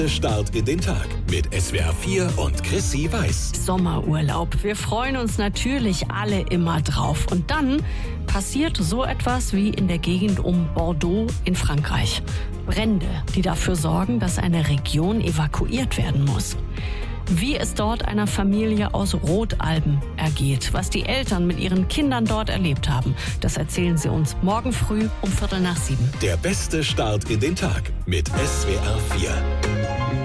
Start in den Tag mit SWR 4 und Chrissy Weiß. Sommerurlaub. Wir freuen uns natürlich alle immer drauf. Und dann passiert so etwas wie in der Gegend um Bordeaux in Frankreich. Brände, die dafür sorgen, dass eine Region evakuiert werden muss. Wie es dort einer Familie aus Rotalben ergeht, was die Eltern mit ihren Kindern dort erlebt haben, das erzählen sie uns morgen früh um 6:45. Der beste Start in den Tag mit SWR 4.